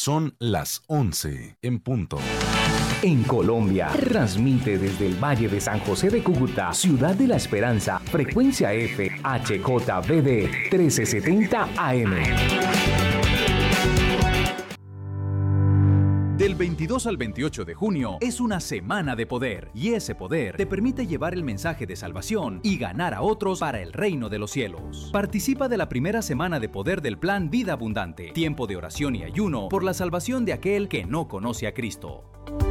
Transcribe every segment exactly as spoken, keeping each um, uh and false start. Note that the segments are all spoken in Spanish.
Son las once en punto. En Colombia, transmite desde el Valle de San José de Cúcuta, Ciudad de la Esperanza, frecuencia F, H J B D trece setenta A M. Del veintidós al veintiocho de junio es una semana de poder, y ese poder te permite llevar el mensaje de salvación y ganar a otros para el reino de los cielos. Participa de la primera semana de poder del Plan Vida Abundante, tiempo de oración y ayuno por la salvación de aquel que no conoce a Cristo.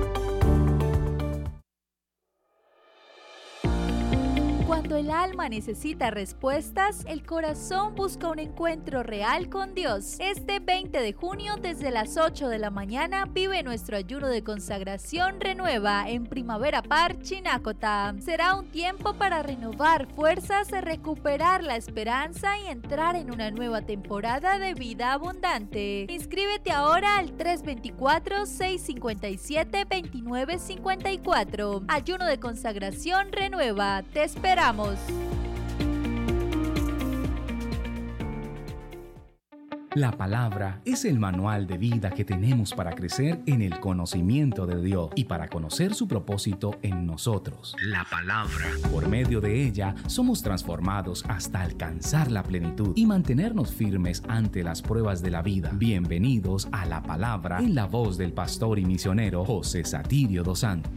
Cuando el alma necesita respuestas, el corazón busca un encuentro real con Dios. Este veinte de junio, desde las ocho de la mañana, vive nuestro ayuno de consagración Renueva en Primavera Park, Chinacota. Será un tiempo para renovar fuerzas, recuperar la esperanza y entrar en una nueva temporada de vida abundante. Inscríbete ahora al tres dos cuatro, seis cinco siete, dos nueve cinco cuatro. Ayuno de consagración Renueva. Te esperamos. La palabra es el manual de vida que tenemos para crecer en el conocimiento de Dios y para conocer su propósito en nosotros. La palabra. Por medio de ella somos transformados hasta alcanzar la plenitud y mantenernos firmes ante las pruebas de la vida. Bienvenidos a La Palabra en la voz del pastor y misionero José Satirio dos Santos.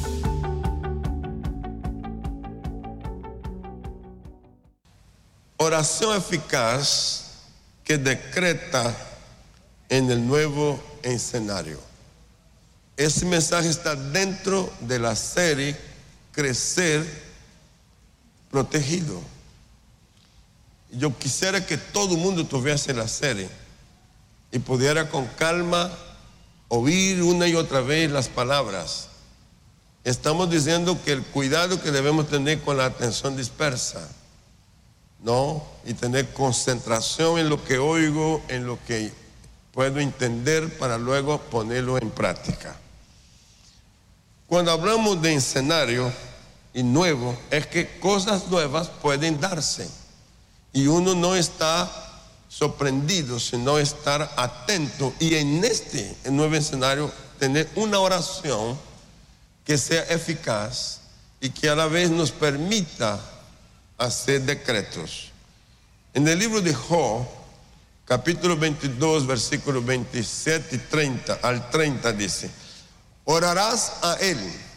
Oración eficaz que decreta en el nuevo escenario. Ese mensaje está dentro de la serie Crecer Protegido. Yo quisiera que todo el mundo tuviese la serie y pudiera con calma oír una y otra vez las palabras. Estamos diciendo que el cuidado que debemos tener con la atención dispersa, ¿no? Y tener concentración en lo que oigo, en lo que puedo entender para luego ponerlo en práctica. Cuando hablamos de escenario y nuevo, es que cosas nuevas pueden darse y uno no está sorprendido, sino estar atento y en este nuevo escenario tener una oración que sea eficaz y que a la vez nos permita hacer decretos. En el libro de Job, capítulo veintidós, versículos veintisiete y treinta al treinta dice: orarás a él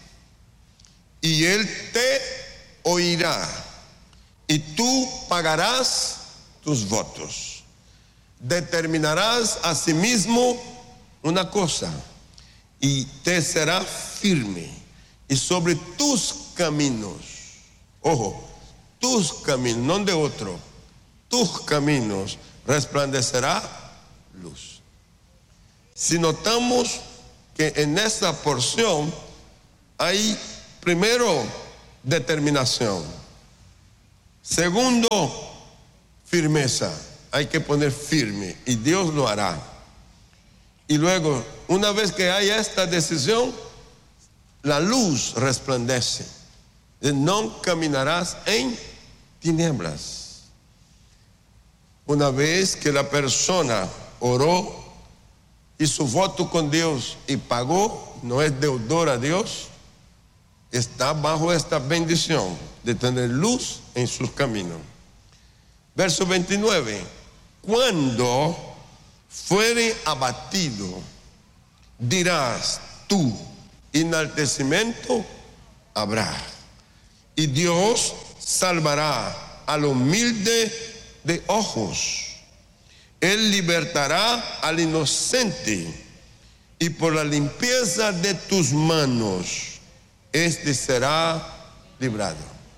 y él te oirá y tú pagarás tus votos. Determinarás asimismo una cosa y te será firme, y sobre tus caminos, ojo, tus caminos, no de otro, tus caminos resplandecerá luz. Si notamos que en esta porción hay primero determinación, segundo firmeza, hay que poner firme y Dios lo hará. Y luego, una vez que hay esta decisión, la luz resplandece. No caminarás en tinieblas. Una vez que la persona oró, hizo voto con Dios y pagó, no es deudor a Dios, está bajo esta bendición de tener luz en sus caminos. Verso veintinueve: cuando fuere abatido, dirás tú, enaltecimiento habrá. Y Dios salvará al humilde de ojos. Él libertará al inocente, y por la limpieza de tus manos, este será librado.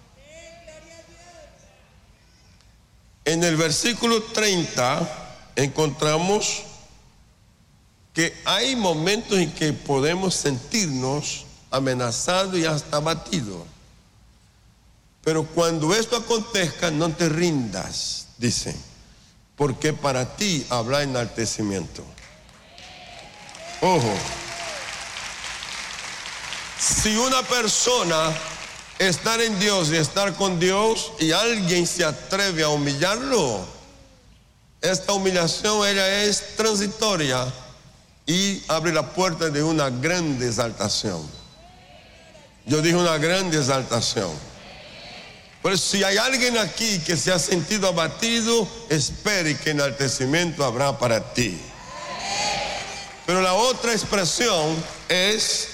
En el versículo treinta encontramos que hay momentos en que podemos sentirnos amenazados y hasta abatidos. Pero cuando esto acontezca, no te rindas, dice, porque para ti habrá enaltecimiento. Ojo, si una persona estar en Dios y estar con Dios y alguien se atreve a humillarlo, esta humillación ella es transitoria y abre la puerta de una gran exaltación. Yo dije una gran exaltación. Pero si hay alguien aquí que se ha sentido abatido, espere que enaltecimiento habrá para ti. Pero la otra expresión es: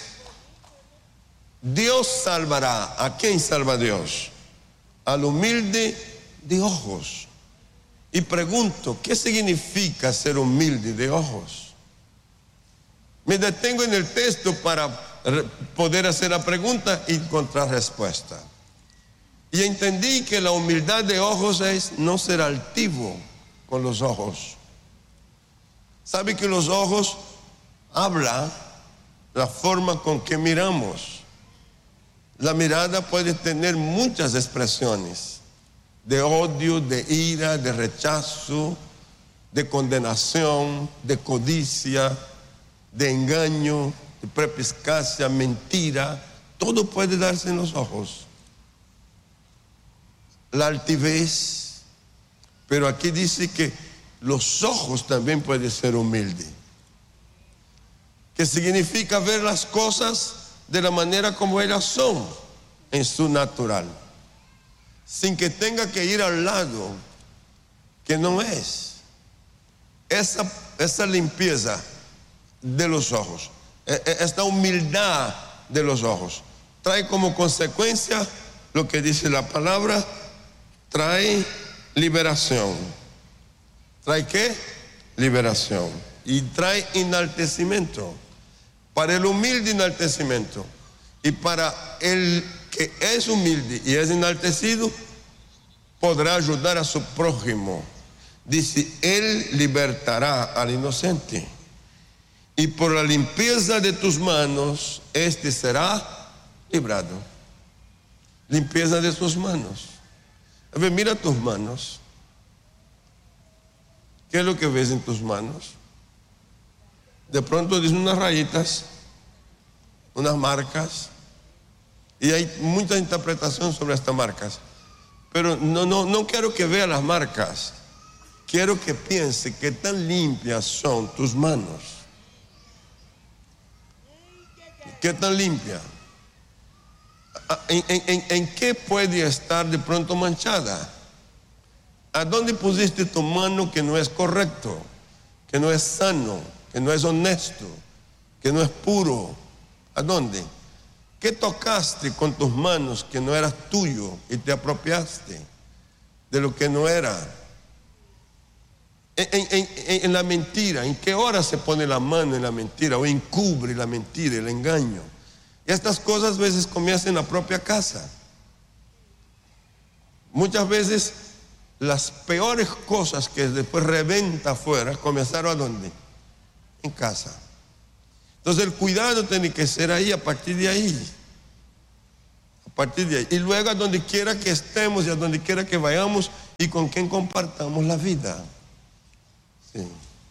Dios salvará. ¿A quién salva Dios? Al humilde de ojos. Y pregunto, ¿qué significa ser humilde de ojos? Me detengo en el texto para poder hacer la pregunta y encontrar respuesta. Y entendí que la humildad de ojos es no ser altivo con los ojos. ¿Sabe que los ojos hablan la forma con que miramos? La mirada puede tener muchas expresiones: de odio, de ira, de rechazo, de condenación, de codicia, de engaño, de prepiscacia, mentira. Todo puede darse en los ojos. La altivez, pero aquí dice que los ojos también pueden ser humildes, que significa ver las cosas de la manera como ellas son en su natural, sin que tenga que ir al lado que no es. Esa, esa limpieza de los ojos, esta humildad de los ojos, trae como consecuencia lo que dice la palabra: trae liberación. ¿Trae qué? Liberación. Y trae enaltecimiento. Para el humilde, enaltecimiento. Y para el que es humilde y es enaltecido, podrá ayudar a su prójimo. Dice: Él libertará al inocente. Y por la limpieza de tus manos, este será librado. Limpieza de tus manos. A ver, mira tus manos. ¿Qué es lo que ves en tus manos? De pronto dicen unas rayitas, unas marcas, y hay mucha interpretación sobre estas marcas. Pero no, no, no quiero que vea las marcas. Quiero que piense qué tan limpias son tus manos. ¿Qué tan limpia? ¿En, en, en qué puede estar de pronto manchada? ¿A dónde pusiste tu mano que no es correcto, que no es sano, que no es honesto, que no es puro? ¿A dónde? ¿Qué tocaste con tus manos que no eras tuyo y te apropiaste de lo que no era? En, en, en, en la mentira, ¿en qué hora se pone la mano en la mentira o encubre la mentira, el engaño? Y estas cosas a veces comienzan en la propia casa. Muchas veces las peores cosas que después reventa afuera comenzaron ¿a dónde? En casa. Entonces el cuidado tiene que ser ahí, a partir de ahí. A partir de ahí. Y luego a donde quiera que estemos y a donde quiera que vayamos y con quien compartamos la vida. Sí.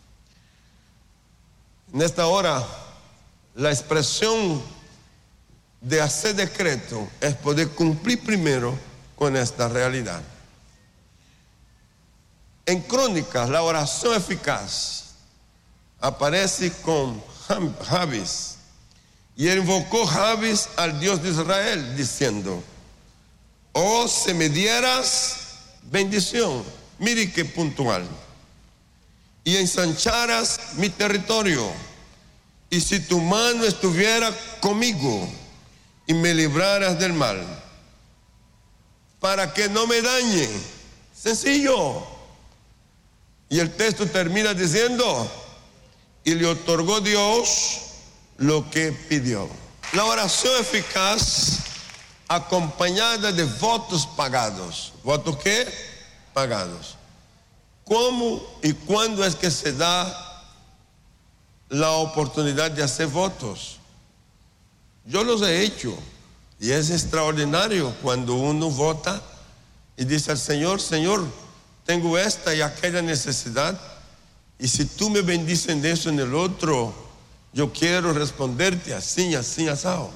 En esta hora, la expresión de hacer decreto es poder cumplir primero con esta realidad. En Crónicas, la oración eficaz aparece con Jabes, y él invocó Jabes al Dios de Israel diciendo: oh, si me dieras bendición, mire qué puntual, y ensancharas mi territorio, y si tu mano estuviera conmigo y me libraras del mal, para que no me dañe. Sencillo. Y el texto termina diciendo: y le otorgó Dios lo que pidió. La oración eficaz acompañada de votos pagados. ¿Votos qué? Pagados. ¿Cómo y cuándo es que se da la oportunidad de hacer votos? Yo los he hecho y es extraordinario cuando uno vota y dice al Señor: Señor, tengo esta y aquella necesidad, y si tú me bendices en eso, en el otro, yo quiero responderte así, así, asado.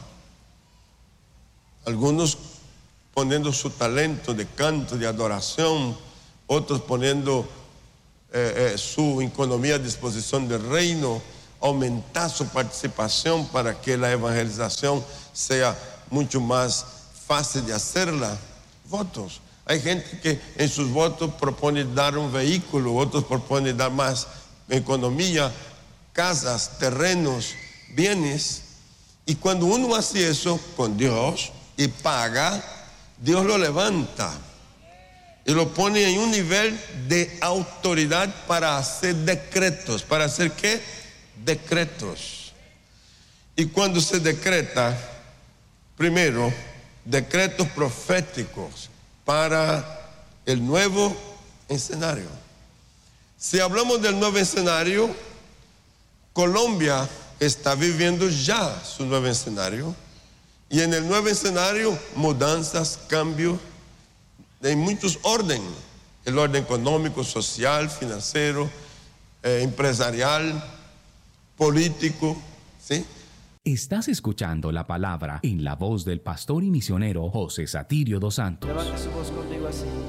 Algunos poniendo su talento de canto, de adoración, otros poniendo eh, eh, su economía a disposición del reino, aumentar su participación para que la evangelización sea mucho más fácil de hacerla. Votos. Hay gente que en sus votos propone dar un vehículo, otros proponen dar más economía, casas, terrenos, bienes. Y cuando uno hace eso con Dios y paga, Dios lo levanta y lo pone en un nivel de autoridad para hacer decretos. ¿Para hacer qué? Decretos. Y cuando se decreta, primero, decretos proféticos para el nuevo escenario. Si hablamos del nuevo escenario, Colombia está viviendo ya su nuevo escenario. Y en el nuevo escenario, mudanzas, cambios en muchos órdenes. El orden económico, social, financiero, eh, empresarial, político, ¿sí? Estás escuchando la palabra en la voz del pastor y misionero José Satirio dos Santos. Levante su voz conmigo así.